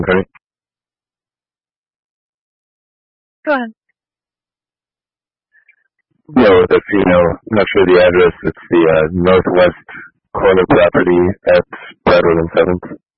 Okay. Go ahead. No, if you know, not sure the address. It's the northwest corner property at Bradwell and 7th.